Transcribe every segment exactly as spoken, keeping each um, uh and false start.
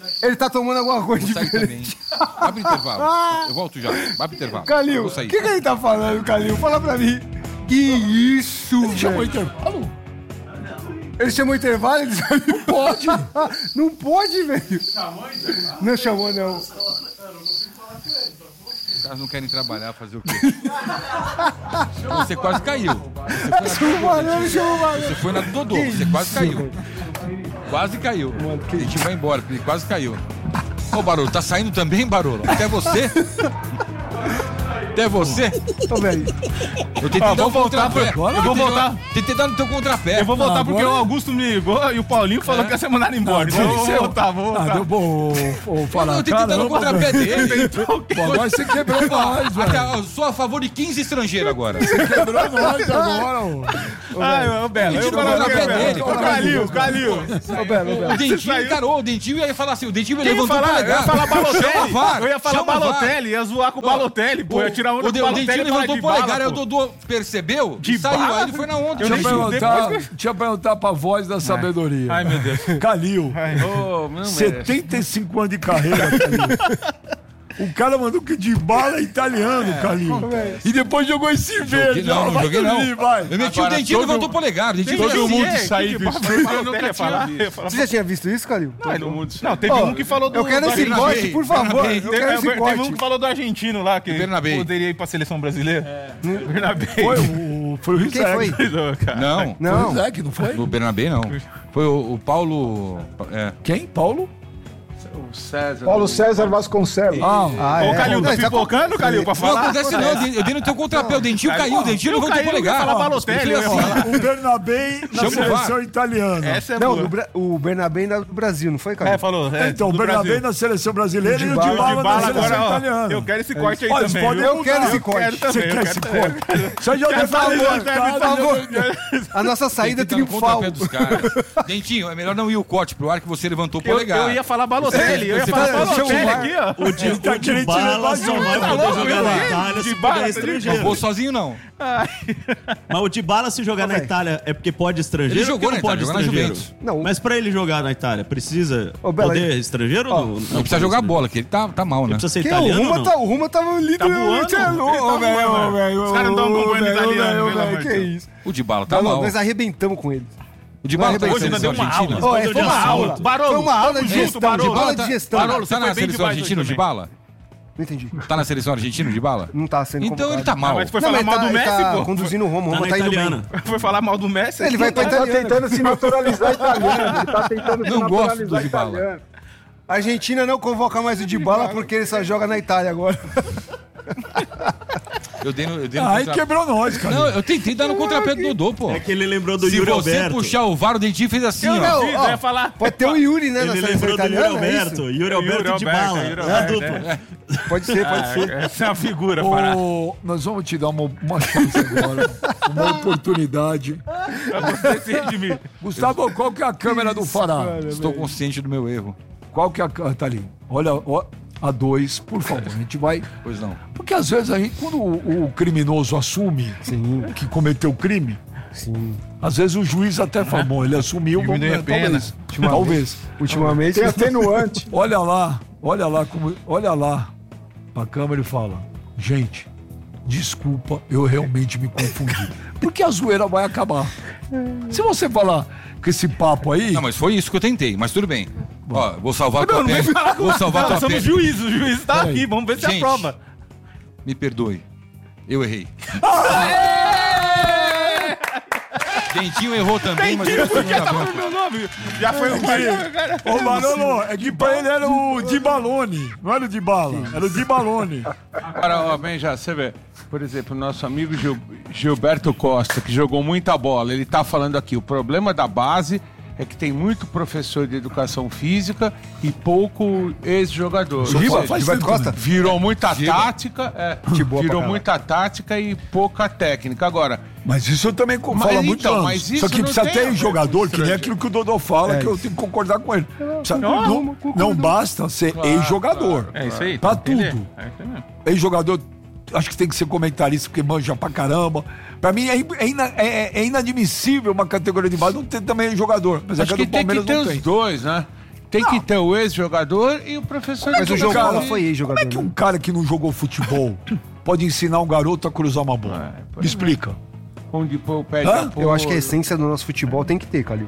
Ele tá tomando alguma coisa Vou sair diferente. também. Vai pro intervalo. Eu volto já. Vai pro intervalo. Calil, Vou o sair. que, que ele tá falando, Calil? Fala pra mim. Que isso, Ele chamou velho? intervalo? Ele chamou intervalo? Ele saiu. Não pode. Não pode, velho. Não chamou, não. Os caras não querem trabalhar, fazer o quê? Você quase caiu. Você foi Chamou na não, Dodô. chamou não. Você foi na Dodô. Você quase caiu. Quase caiu. A gente vai embora, porque ele quase caiu. Ô, Barolo, tá saindo também, Barolo? Até você? Até você? Ô, velho. Eu tentei Ó, dar vou um voltar contrapé. pra- eu vou voltar. Tentei dar no teu contrapé. Eu vou voltar Ah, porque agora- o Augusto me ligou e o Paulinho falou É. que ia ser mandado embora. Então eu vou voltar, vou Ah, voltar. deu bom. Vou falar. Eu tentei dar no Caramba, contrapé velho. dele. Pô, agora você quebrou nós, Até, velho. eu sou a favor de quinze estrangeiros agora. Você quebrou nós agora, ô. Ai, ô, Belo, eu Tira o falava que contrapé é dele, Belo. Ô, pelo Calil, Calil. Ô, Belo, ô, O Belo. Dentinho saiu. encarou, o Dentinho ia falar assim, o Dentinho Quem ia levantou o falar? Eu polegar. ia falar Chama a Balotelli. VAR, Eu ia falar chama a VAR. Balotelli, ia zoar com o Balotelli, pô. Ia tirar onda o, do o Balotelli Dentinho e falar levantou de o polegar, bala, aí o pô. Dodô percebeu De e saiu, bala, aí ele foi na onda. Eu Deixa eu nem- perguntar, depois deixa eu perguntar pra voz da sabedoria. Ai, meu Deus. Calil, Ô, não setenta e cinco anos de carreira, Calil. O cara mandou que de bala é italiano, Calil. E depois jogou esse verde. Não, ó, não vai joguei dormir, não. vai. Eu meti Agora, o Dentinho e todo- levantou o polegar. O Dentinho Todo fez assim. mundo é, sair do estúdio, eu nunca tinha falar. Você já tinha visto isso, Calil? Todo mundo. Não, teve Ó, um que falou do. eu quero do esse argentino. corte, por favor. Bernabé. Eu Teve, quero esse teve um corte. que falou do argentino lá, que Bernabé. poderia ir pra seleção brasileira. É. Bernabé. Foi o, foi o Rizek. Quem foi? Cara. Não, Foi o Não. Rizek, não foi? o Bernabé não. Foi o, o Paulo... É. Quem? Paulo? O César. Paulo César Vasconcelos. Ah, Ah, Ô, Calil, Não, tá ele tá pipocando, Calil, pra Não falar? acontece não, eu dei- eu dei no teu contrapé, o Dentinho caiu, o Dentinho Eu levantou o caí, eu ia polegar. falar Ó, Balotelli, ele eu ia fez assim. falar. o Bernabé na Chama o seleção VAR. italiana. Essa é Não, boa. no Bra- o Bernabé ainda do Brasil, não foi, Calil? É, falou. É, Então, o do Bernabé Brasil. na seleção brasileira e o Dybala Dybala na Dybala seleção agora, ó, italiana. eu quero esse corte aí Olha, também. pode- viu? Eu quero esse Eu corte. quero Você também, quer eu esse quero também. corte? Você já deve Por favor, estar por favor. A nossa saída Tem que dar no triunfal. contrapé dos caras. Dentinho, é melhor não ir o corte pro ar que você levantou o Eu, polegar. eu ia falar Balotelli, eu ia Você falar tá- Balotelli chama o VAR. aqui, ó. O de, Ele tá o querendo te Dybala levar só junto, vai tá poder louco, jogar eu na vi. Itália se Dybala, puder tá estrangeiro. Não vou sozinho, não. Mas o Dybala se jogar na Itália é porque pode estrangeiro Ele ou jogou porque na não pode Itália, jogou na estrangeiro? Juventus. Não. Mas pra ele jogar na Itália, precisa Ô, Bela, poder estrangeiro ou não? Não precisa jogar bola, que ele tá, tá mal, né? Precisa ser Quem? O italiano ou Ruma, não? tá, o Ruma tava líder. Tá voando? Você é louco, Ele tá velho, voando, velho. Os caras não tão acompanhando velho, italiano, velho, pelo velho, amor de Que Deus. isso. O Dybala tá Não, mal. nós arrebentamos com ele. O Dybala tá na Hoje ainda seleção deu uma argentina. aula. Ó, é, Foi foi uma de aula. assunto. Barolo, Foi uma aula tamo de junto, gestão. Barolo. Aula Dybala de tá, gestão. Barolo, Você tá na foi bem seleção demais argentina, o hoje Dybala? Não entendi. Tá na seleção argentina, o Dybala? Não tá sendo Então convocado. ele tá mal. Mas foi Não, falar mas mal tá- do ele Messi, tá pô. conduzindo o Roma. O Tá Roma na tá indo bem. italiana. Foi falar mal do Messi. Ele vai pra Ele tá italiano. tentando se naturalizar italiano. Ele tá tentando se Não gosto do naturalizar Dybala. italiano. A Argentina não convoca mais o Dybala porque ele só joga na Itália agora. Eu dei no, eu dei no Aí contra- quebrou nós, cara. Não, eu tentei dar no contrapé do Dodô, pô. É que ele lembrou do Se Yuri você Alberto. puxar o VAR, o Dentinho fez assim, Eu ó. não fiz, ó, eu ia falar. Pode ter o Yuri, né, na Ele seleção lembrou do Yuri italiana, é Alberto. isso? Yuri Alberto Yuri de Alberto, bala. Yuri É a Alberto, dupla. Pode ser, pode ser. Essa é uma figura, Pará. Ô, nós vamos te dar uma, uma chance agora, uma oportunidade. Você se redimir. Gustavo, qual que é a câmera do Fará? Estou consciente do meu erro. Qual que é a câmera? Tá ali. Olha, ó, a dois, por favor. A gente vai... Pois não. Porque às vezes a gente, quando o, o criminoso assume que cometeu o crime, Sim. às vezes o juiz até fala, bom, ele assumiu, vamos, Diminui a né, pena. talvez. Talvez. Ultimamente. Tem atenuante. Olha lá, olha lá, como, olha lá pra câmera e fala, gente, desculpa, eu realmente me confundi. Porque a zoeira vai acabar. Se você falar com esse papo aí... Não, mas foi isso que eu tentei, mas tudo bem. Ó, vou salvar a tua Não, não vem pele. falar com Vou salvar a Nós tua somos pele. juízes, o juiz tá Peraí. aqui, vamos ver se Gente. aprova. Me perdoe. Eu errei. Dentinho errou também, mas ele Por que foi tá na falando banca. meu nome? Já foi o cara. Ô, Manolo, é que pra ele era o Dibalone, não era o Dybala, era o Dibalone. Agora, ó, bem, já, você vê, por exemplo, o nosso amigo Gil- Gilberto Costa, que jogou muita bola, ele tá falando aqui, o problema da base é que tem muito professor de educação física e pouco ex-jogador. Giba, Ou seja, faz Gilberto tempo Costa? também. Virou muita Giba. tática, é, Que boa pra virou caralho. muita tática e pouca técnica. Agora, Mas isso eu também co- Mas falo há então, muitos anos. mas isso Só que não precisa tem ter a ver jogador, com que nem estrangeiro. aquilo que o Dodô fala, É que eu isso. tenho que concordar com ele. Precisa- Não, não, não basta ser ex-jogador. É isso aí. Pra tem que entender. tudo. É isso aí mesmo. Ex-jogador, acho que tem que ser comentarista, porque manja pra caramba. Pra mim é, in- é ina- é- é inadmissível uma categoria de base não ter também jogador. Apesar acho que a que do tem que Palmeiras ter não os tem. dois, né? Tem Não. que ter o ex-jogador e o professor Mas de o João educação Bola física. foi Como ex-jogador. é que um né? cara que não jogou futebol pode ensinar um garoto a cruzar uma bola? É, Me explica. Onde pôr o pé de Hã? apoio. Eu acho que a essência do nosso futebol tem que ter, Calil.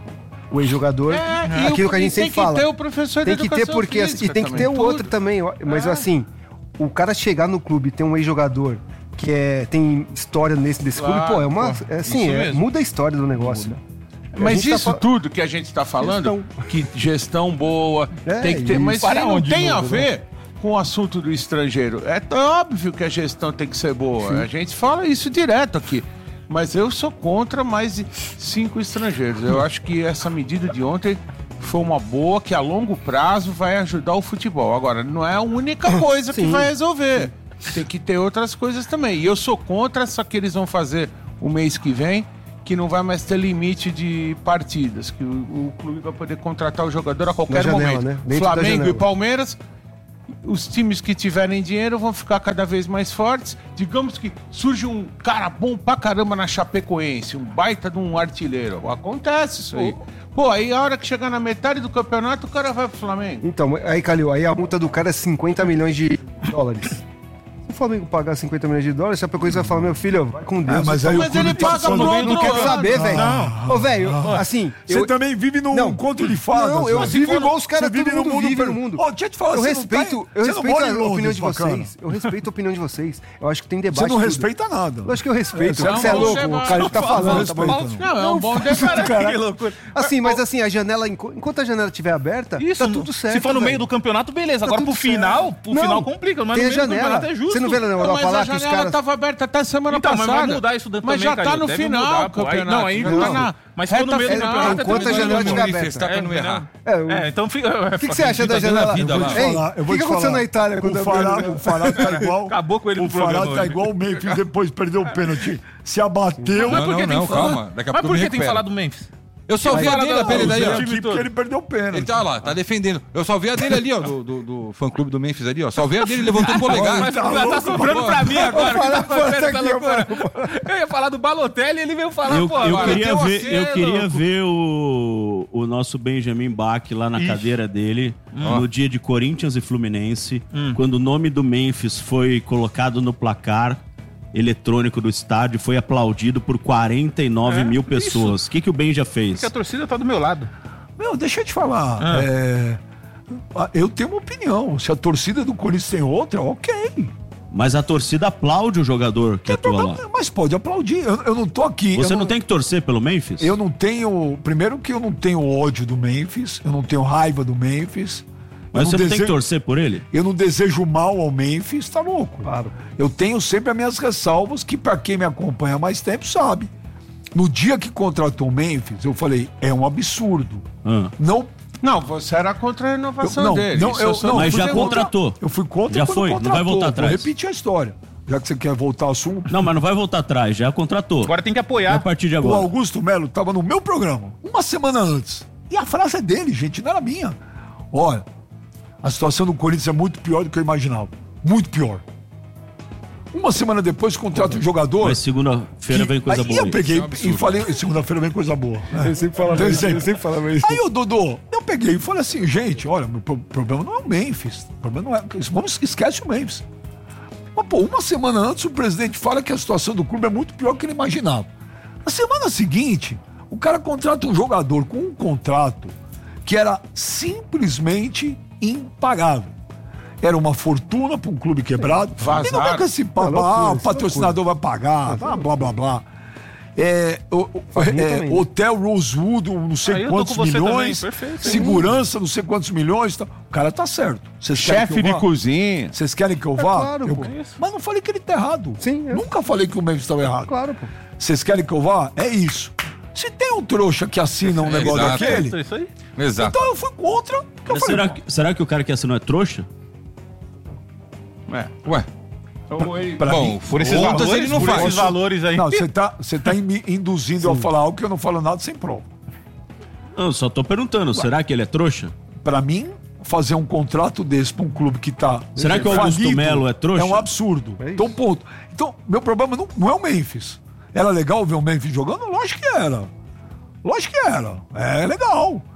O ex-jogador, É, e aquilo o- que a gente e sempre tem fala. que ter o professor Tem de que ter educação porque física e tem que também, ter o tudo. outro também. Mas É. assim, o cara chegar no clube e ter um ex-jogador que é, tem história nesse desse Claro, clube, pô, é uma. pô. É assim, Isso é- mesmo. muda a história do negócio. A Mas gente tá isso fal- tudo que a gente está falando, que gestão boa, É, tem que ter, e mas para isso não onde tem de a novo, ver com o assunto do estrangeiro. É t- óbvio que a gestão tem que ser boa. A gente fala isso direto aqui. Mas eu sou contra mais de cinco estrangeiros. Eu acho que essa medida de ontem foi uma boa, que a longo prazo vai ajudar o futebol. Agora, não é a única coisa que Sim. vai resolver. Tem que ter outras coisas também. E eu sou contra essa que eles vão fazer o mês que vem, que não vai mais ter limite de partidas, que o, o clube vai poder contratar o jogador a qualquer Na janela, momento. né? Dentro da Flamengo e janela. Palmeiras, os times que tiverem dinheiro vão ficar cada vez mais fortes. Digamos que surge um cara bom pra caramba na Chapecoense, um baita de um artilheiro. Acontece isso aí. Pô, aí a hora que chegar na metade do campeonato, o cara vai pro Flamengo. Então, aí, Calil, aí a multa do cara é cinquenta milhões de dólares. Se o Flamengo pagar cinquenta milhões de dólares, a Chapecoense vai falar, meu filho, vai com Deus. É, mas aí Mas o clube ele tá paga falando- pro não, outro não quero ano. saber, velho. Ô, velho, assim... Você eu- também vive num Não. conto de fadas. Não, eu né? vivo igual os caras, Você vive todo num mundo mundo vive per- no mundo. Ó, deixa eu te falar, Eu você não respeito, tá- eu você não respeito mora em a opinião Londres, de bacana. vocês. Eu respeito a opinião de vocês. Eu acho que tem debate. Você não tudo. respeita nada. Eu acho que eu respeito. É, você é não, louco, você o vai- cara tá falando. Tá bom. Respeita. Não, é um bom debate. Que loucura. Assim, mas assim, a janela, enqu- enquanto a janela estiver aberta, Isso, tá tudo certo. se for no meio velho. do campeonato, beleza. Tá Agora tudo pro final, certo. pro Não, final complica, mas tem no a meio do janela. campeonato é justo. Você não vê na Europa Mas lá a que os janela caras... estava aberta até semana Então, mas passada. vai mudar isso também, Mas já tá Caio, no deve final mudar, o pô. Aí- campeonato. não, aí já não. tá na Mas se for no reta meio do final. campeonato, enquanto a tem janela que estiver mudar. aberta. Tá pra não errar. É, o É, então fica. o que, que você acha da tá dando a janela? vida lá. Eu vou te Ei, falar, eu o vou que, que te aconteceu falar. na Itália quando O Fará, o Fará tá igual. Acabou com ele no O Fará programa tá hoje. igual o Memphis, depois perdeu o pênalti. Se abateu. Mas Não, por que não, tem não, que falar? calma. Daqui a Mas pouco por eu me que tem que recupero. falar do Memphis? Eu só vi a Fala dele da- dele daí, Eu ó. aqui porque ele perdeu o pênalti. Ele tá lá, tá defendendo. Eu só vi a dele ali, ó, do, do, do fã-clube do Memphis ali, ó. Só vi a dele, levantou o polegar. Mas tá tá, tá louco, sobrando pra mim agora. O que tá acontecendo tá essa aqui, loucura? Eu ia falar do Balotelli e ele veio falar, Eu, pô, eu agora queria tem ver, você, eu queria louco. ver o, o nosso Benjamin Bach lá na cadeira dele no dia de Corinthians e Fluminense, quando o nome do Memphis foi colocado no placar eletrônico do estádio, foi aplaudido por quarenta e nove É, mil pessoas. O que, que o Ben já fez? Porque a torcida tá do meu lado. Meu, deixa eu te falar. é, Eu tenho uma opinião. Se a torcida do Corinthians tem outra, ok. Mas a torcida aplaude o jogador que atua lá. Mas pode aplaudir. Eu, eu não tô aqui. Você eu não tem que torcer pelo Memphis? Eu não tenho. Primeiro que eu não tenho ódio do Memphis, eu não tenho raiva do Memphis. Mas eu você não tem desejo- que torcer por ele? Eu não desejo mal ao Memphis, tá louco? Claro. Eu tenho sempre as minhas ressalvas, que pra quem me acompanha há mais tempo sabe. No dia que contratou o Memphis, eu falei, é um absurdo. Ah. Não. Não, você era contra a Eu, renovação não, dele. não, Isso eu, sou- não, Mas fui já contra- contratou. Eu fui contra Já quando foi, não vai contratou. voltar atrás. Vou repetir a história. Já que você quer voltar ao assunto. Não, mas não vai voltar atrás, já contratou. Agora tem que É a apoiar. partir de O agora. Augusto Melo estava no meu programa, uma semana antes. E a frase é dele, gente, não era minha. Olha, a situação do Corinthians é muito pior do que eu imaginava. Muito pior. Uma semana depois, contrata um jogador. Mas segunda-feira vem coisa aí boa. eu aí. peguei Isso é um absurdo. e falei, segunda-feira vem coisa boa. Eu sempre falava Então, isso. sempre- Eu sempre falava isso. Aí o Dodô, eu peguei e falei assim, gente, olha, o pro- problema não é o Memphis. O problema não é. Vamos, esquece o Memphis. Mas, pô, uma semana antes o presidente fala que a situação do clube é muito pior do que ele imaginava. Na semana seguinte, o cara contrata um jogador com um contrato que era simplesmente impagável. Era uma fortuna para um clube quebrado. Vazaram. E não é que esse papo, É loucura, ah, o isso é patrocinador vai pagar, blá, blá, blá, blá. É, o, o- Família é, também, né? Hotel Rosewood, um não sei Aí eu tô quantos com você milhões, também, perfeito. segurança, não sei quantos milhões. Tá. O cara tá certo. Vocês querem que Chefe eu de vá? cozinha. Vocês querem que eu vá? claro, Eu- pô. Mas não falei que ele tá errado. Sim, é. Nunca falei que o Memphis estava errado. Claro, pô. Vocês querem que eu vá? É isso. Se tem um trouxa que assina um É, negócio exato. daquele, É isso aí. Exato. então eu fui contra. Porque eu Mas falei, será, que, será que o cara que assinou é trouxa? É. Ué, Então, ele- pra bom, mim, Por esses contas valores, ele não por faz. esses valores aí. não, você tá, você tá me induzindo a falar algo que eu não falo nada sem prova. Não, eu só tô perguntando, será que ele é trouxa? Pra mim, fazer um contrato desse pra um clube que tá. Será que o Augusto falido Melo é trouxa? É um absurdo. É isso. então, ponto. Então, meu problema não, não é o Memphis. Era legal ver o Memphis jogando? Lógico que era. Lógico que era. É legal.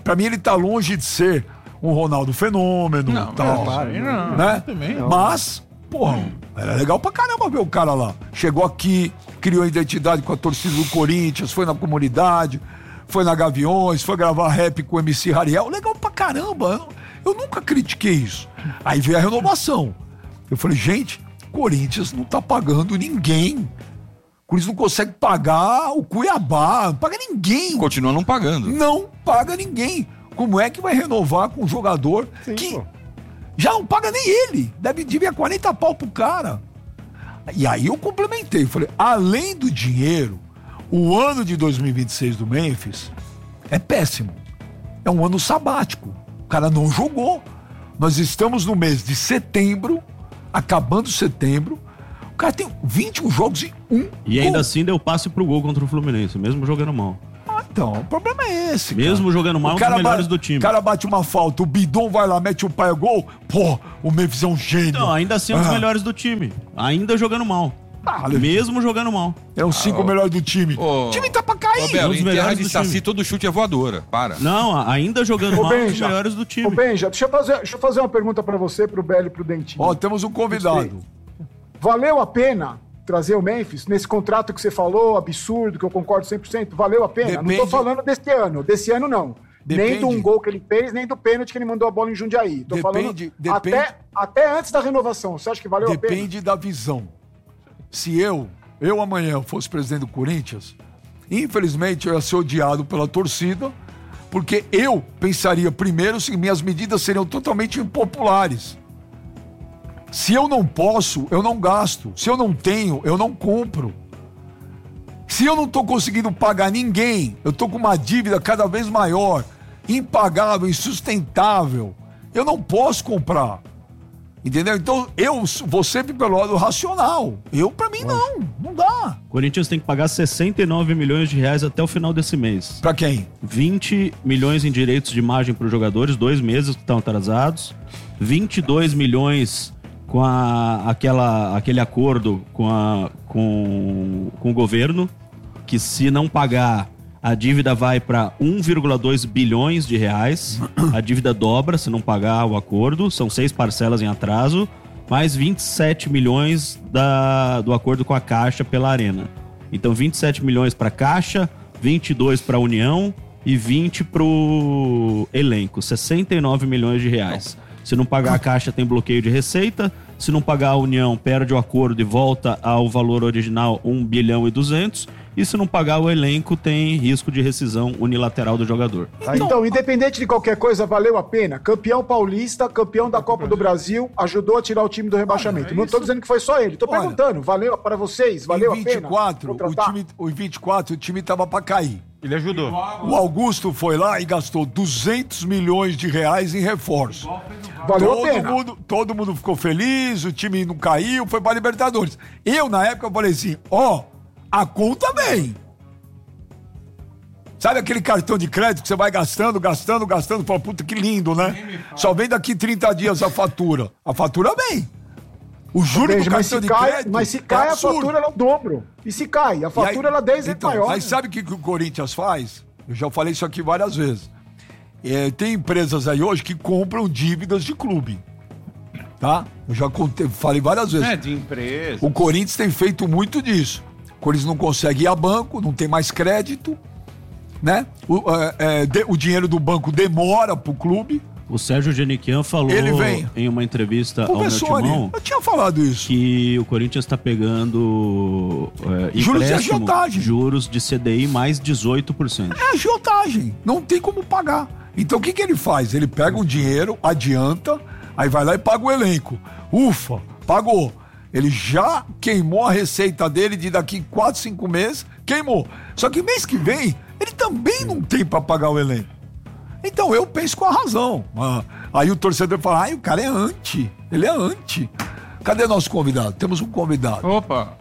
Pra mim, ele tá longe de ser um Ronaldo fenômeno Não, e tal. mas aí não. Né? Também. Mas, porra, era legal pra caramba ver o cara lá. Chegou aqui, criou identidade com a torcida do Corinthians, foi na comunidade, foi na Gaviões, foi gravar rap com o M C Hariel. Legal pra caramba. Eu, eu nunca critiquei isso. Aí veio a renovação. Eu falei, gente, Corinthians não tá pagando ninguém. O Corinthians não consegue pagar o Cuiabá, não paga ninguém. Continua não pagando. Não paga ninguém. Como é que vai renovar com um jogador Sim, que pô. já não paga nem ele? Deve devia quarenta pau pro cara. E aí eu complementei, falei, além do dinheiro, o ano de dois mil e vinte e seis do Memphis é péssimo. É um ano sabático. O cara não jogou. Nós estamos no mês de setembro, acabando setembro. O cara tem vinte e um jogos e um E ainda gol. assim deu passe pro gol contra o Fluminense, mesmo jogando mal. Ah, então, o problema é esse, Mesmo cara. jogando mal, O um dos cara melhores ba- do time. O cara bate uma falta, o Bidon vai lá, mete o pai a gol. Pô, o Memphis é um gênio. Não, ainda assim é um dos Ah. melhores do time. Ainda jogando mal. Ah, Ale- Mesmo jogando mal. É os cinco melhores do time. Ô, o time tá pra cair. Ô, Belo, um dos em terra melhores de do Saci, time. todo chute é voadora. Para. Não, a- ainda jogando Ô, mal, um dos Benja. melhores do Ô, time. Benja, deixa eu, fazer, deixa eu fazer uma pergunta pra você, pro Belo e pro Dentinho. Ó, temos um convidado. Valeu a pena trazer o Memphis nesse contrato que você falou, absurdo, que eu concordo cem por cento? Valeu a pena? Não Depende- tô falando desse ano. Desse ano, não. Nem Depende- de um gol que ele fez, nem do pênalti que ele mandou a bola em Jundiaí. Tô Depende- falando depende- até, até antes da renovação. Você acha que valeu a pena? Depende da visão. Se eu, eu amanhã fosse presidente do Corinthians, infelizmente eu ia ser odiado pela torcida, porque eu pensaria primeiro se minhas medidas seriam totalmente impopulares. Se eu não posso, eu não gasto. Se eu não tenho, eu não compro. Se eu não tô conseguindo pagar ninguém, eu tô com uma dívida cada vez maior, impagável, insustentável, eu não posso comprar. Entendeu? Então eu vou sempre pelo lado racional. Eu, pra mim, não. Não dá. O Corinthians tem que pagar sessenta e nove milhões de reais até o final desse mês. Pra quem? vinte milhões em direitos de imagem para os jogadores, dois meses que estão atrasados. vinte e dois milhões com a, aquela, aquele acordo com, a, com, com o governo, que se não pagar, a dívida vai para um vírgula dois bilhões de reais. A dívida dobra se não pagar o acordo. São seis parcelas em atraso, mais vinte e sete milhões da, do acordo com a Caixa pela Arena. Então, vinte e sete milhões para a Caixa, vinte e dois para a União e vinte para o elenco. sessenta e nove milhões de reais. Se não pagar a Caixa, tem bloqueio de receita. Se não pagar a União, perde o acordo e volta ao valor original, um bilhão e duzentos. E se não pagar o elenco, tem risco de rescisão unilateral do jogador. Então, independente de qualquer coisa, valeu a pena. Campeão paulista, campeão da Copa do Brasil, ajudou a tirar o time do rebaixamento. Não tô dizendo que foi só ele, tô Olha, perguntando, valeu para vocês? Valeu em a pena? vinte e quatro, o contratar? time, o vinte e quatro, o time tava pra cair. Ele ajudou. O Augusto foi lá e gastou duzentos milhões de reais em reforço. Valeu a todo pena. mundo, todo mundo ficou feliz, o time não caiu, foi pra Libertadores. Eu, na época, falei assim, ó, a conta vem. Sabe aquele cartão de crédito que você vai gastando, gastando, gastando, fala, puta, que lindo, né? Só vem daqui trinta dias a fatura. A fatura vem. O juro Benja, do mas, cartão se de cai, crédito mas se é cai, a absurdo. fatura ela é o dobro. E se cai? A fatura E aí- ela é dez vezes então, maior. Mas sabe o que, que o Corinthians faz? Eu já falei isso aqui várias vezes. É, tem empresas aí hoje que compram dívidas de clube. Tá? Eu já contei, falei várias vezes. É, de empresa. O Corinthians tem feito muito disso. O Corinthians não consegue ir a banco, não tem mais crédito, né? O, é, é, de- o dinheiro do banco demora pro clube. O Sérgio Geniquian falou Ele vem. em uma entrevista ao meu Professor, timão eu tinha falado isso. que o Corinthians está pegando é, Juros de empréstimo, agiotagem. juros de C D I mais dezoito por cento. É agiotagem, não tem como pagar. Então o que, que ele faz? Ele pega um dinheiro, adianta, aí vai lá e paga o elenco. Ufa, pagou. Ele já queimou a receita dele de daqui quatro, cinco meses, queimou. Só que mês que vem, ele também não tem pra pagar o elenco. Então eu penso com a razão. Ah, aí o torcedor fala, ai, o cara é anti, ele é anti. Cadê nosso convidado? Temos um convidado. Opa.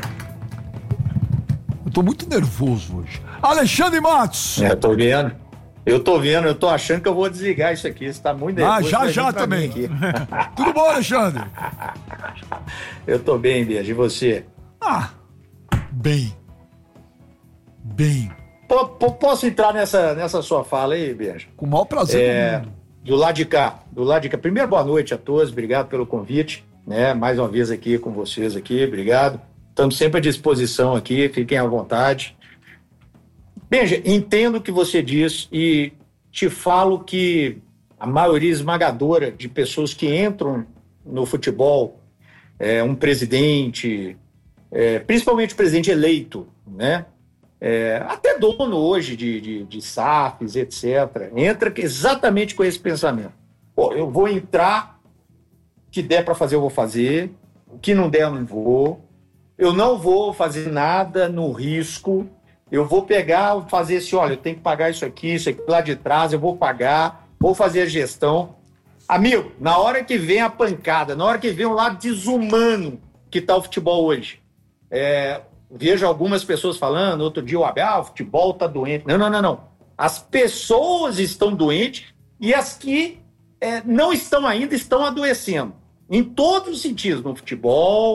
Eu tô muito nervoso hoje. Alexandre Matos. É, eu tô vendo. Eu tô vendo, eu tô achando que eu vou desligar isso aqui. Você tá muito Ah, nervoso. já, pra já mim, pra também. mim aqui. Tudo bom, Alexandre? Eu tô bem, Beijo. E você? Ah, bem. Bem. po- po- posso entrar nessa, nessa sua fala aí, Benja? Com o maior prazer É, do mundo. do lado de cá, do lado de cá. Primeiro, boa noite a todos, obrigado pelo convite, né? Mais uma vez aqui com vocês aqui, obrigado. Estamos sempre à disposição aqui, fiquem à vontade. Benja, entendo o que você diz e te falo que a maioria esmagadora de pessoas que entram no futebol, é, um presidente, é, principalmente o presidente eleito, né? É, até dono hoje de, de, de S A Fs, etcétera, entra exatamente com esse pensamento. Pô, eu vou entrar, o que der para fazer eu vou fazer, o que não der eu não vou, eu não vou fazer nada no risco, eu vou pegar, fazer assim, olha, eu tenho que pagar isso aqui, isso aqui lá de trás, eu vou pagar, vou fazer a gestão. Amigo, na hora que vem a pancada, na hora que vem o lado desumano que está o futebol hoje, é... vejo algumas pessoas falando, outro dia o Abel, ah, o futebol tá doente. Não, não, não, não. As pessoas estão doentes e as que é, não estão ainda estão adoecendo. Em todos os sentidos, no futebol,